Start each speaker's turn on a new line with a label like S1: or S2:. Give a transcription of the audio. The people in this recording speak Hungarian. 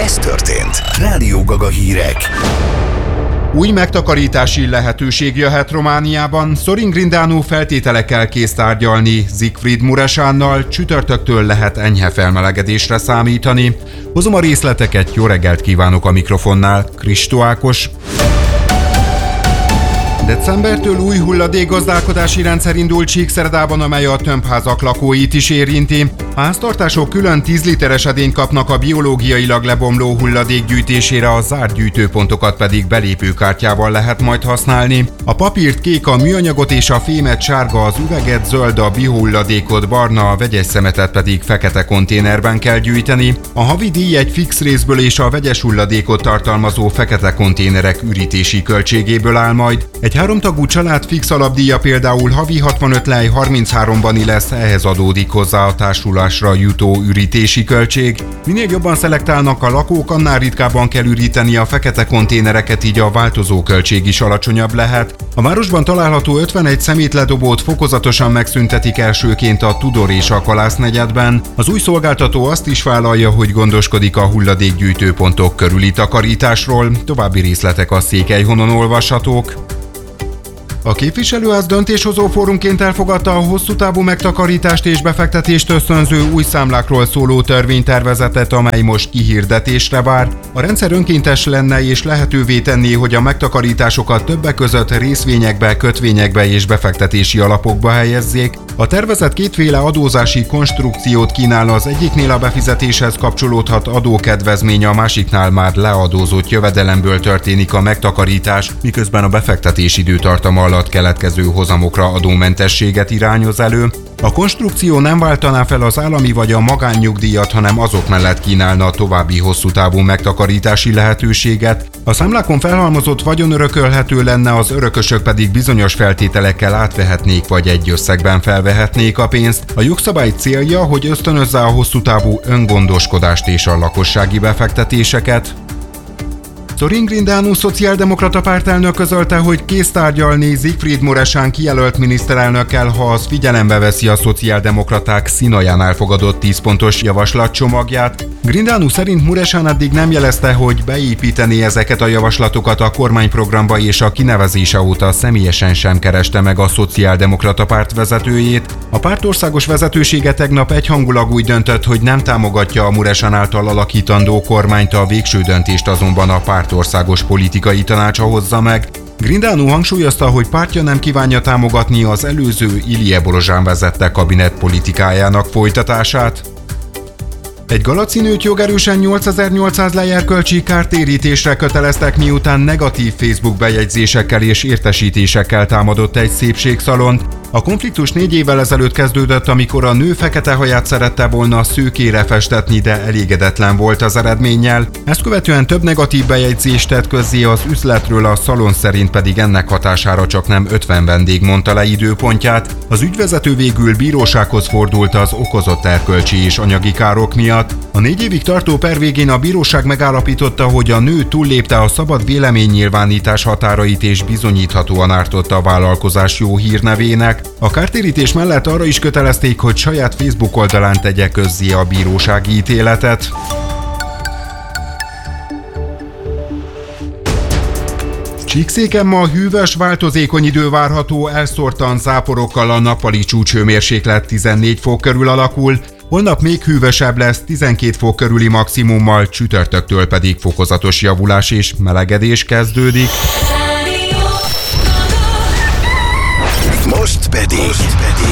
S1: Ez történt. Rádió Gaga hírek.
S2: Új megtakarítási lehetőség jöhet Romániában. Sorin Grindeanu feltételekkel kész tárgyalni Siegfried Muresánnal, csütörtöktől lehet enyhe felmelegedésre számítani. Hozom a részleteket, jó reggelt kívánok a mikrofonnál, Kristó Ákos. Decembertől új hulladékgazdálkodási rendszer indul Csíkszeredában, amely a tömbházak lakóit is érinti. A háztartások külön 10 literes edényt kapnak a biológiailag lebomló hulladék gyűjtésére, a zárt gyűjtőpontokat pedig belépőkártyával lehet majd használni. A papírt kék, a műanyagot és a fémet sárga, az üveget zöld, a biohulladékot barna, a vegyes szemetet pedig fekete konténerben kell gyűjteni. A havi díj egy fix részből és a vegyes hulladékot tartalmazó fekete konténerek ürítési költségéből áll majd. Egy 3 tagú család fix alapdíja például havi 65 lej 33 bani lesz, ehhez adódik hozzá a társulásra jutó ürítési költség. Minél jobban szelektálnak a lakók, annál ritkábban kell üríteni a fekete konténereket, így a változó költség is alacsonyabb lehet. A városban található 51 szemétledobót fokozatosan megszüntetik, elsőként a Tudor és a Kalász negyedben. Az új szolgáltató azt is vállalja, hogy gondoskodik a hulladékgyűjtőpontok körüli takarításról. További részletek a Székelyhonon olvashatók. A képviselőház döntéshozó fórumként elfogadta a hosszú távú megtakarítást és befektetést ösztönző új számlákról szóló törvénytervezetet, amely most kihirdetésre vár. A rendszer önkéntes lenne és lehetővé tenné, hogy a megtakarításokat többek között részvényekbe, kötvényekbe és befektetési alapokba helyezzék. A tervezet kétféle adózási konstrukciót kínál, az egyiknél a befizetéshez kapcsolódhat adókedvezmény, a másiknál már leadózott jövedelemből történik a megtakarítás, miközben a befektetés időtartama alatt keletkező hozamokra adómentességet irányoz elő. A konstrukció nem váltaná fel az állami vagy a magánnyugdíjat, hanem azok mellett kínálna további hosszú távú megtakarítási lehetőséget. A számlákon felhalmozott vagyon örökölhető lenne, az örökösök pedig bizonyos feltételekkel átvehetnék vagy egy összegben felvehetnék a pénzt. A jogszabály célja, hogy ösztönözze a hosszú távú öngondoskodást és a lakossági befektetéseket. Sorin Grindeanu szociáldemokrata pártelnök közölte, hogy kész tárgyalni Siegfried Muresán kijelölt miniszterelnökkel, ha az figyelembe veszi a szociáldemokraták színaján elfogadott 10 pontos javaslatcsomagját. Grindeanu szerint Muresán eddig nem jelezte, hogy beépíteni ezeket a javaslatokat a kormányprogramba, és a kinevezése óta személyesen sem kereste meg a szociáldemokrata párt vezetőjét. A párt országos vezetősége tegnap egyhangulag úgy döntött, hogy nem támogatja a Muresán által alakítandó kormányt, a végső döntést azonban a párt országos politikai tanácsa hozza meg. Grindeanu hangsúlyozta, hogy pártja nem kívánja támogatni az előző Ilie Borozsán vezette kabinett politikájának folytatását. Egy galacinőt jogerősen 8800 lej erkölcsi kártérítésre köteleztek, miután negatív Facebook bejegyzésekkel és értesítésekkel támadott egy szépségszalont. A konfliktus 4 évvel ezelőtt kezdődött, amikor a nő fekete haját szerette volna szőkére festetni, de elégedetlen volt az eredménnyel. Ezt követően több negatív bejegyzést tett közzé az üzletről, a szalon szerint pedig ennek hatására csak nem 50 vendég mondta le időpontját. Az ügyvezető végül bírósághoz fordult az okozott erkölcsi és anyagi károk miatt. A 4 évig tartó per végén a bíróság megállapította, hogy a nő túllépte a szabad véleménynyilvánítás határait és bizonyíthatóan ártotta a vállalkozás jó hírnevének. A kártérítés mellett arra is kötelezték, hogy saját Facebook oldalán tegye közzé a bírósági ítéletet. Csíkszéken ma hűvös, változékony idő várható, elszórtan záporokkal, a nappali csúcshőmérséklet 14 fok körül alakul. Holnap még hűvösebb lesz, 12 fok körüli maximummal, csütörtöktől pedig fokozatos javulás és melegedés kezdődik.
S1: Most pedig